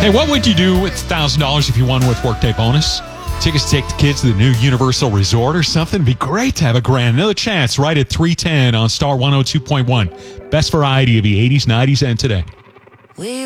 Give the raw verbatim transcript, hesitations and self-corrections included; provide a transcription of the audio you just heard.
Hey, what would you do with one thousand dollars if you won with Workday Bonus? Tickets to take the kids to the new Universal Resort or something? It'd be great to have a grand. Another chance right at three ten on Star one oh two point one. Best variety of the eighties, nineties, and today. We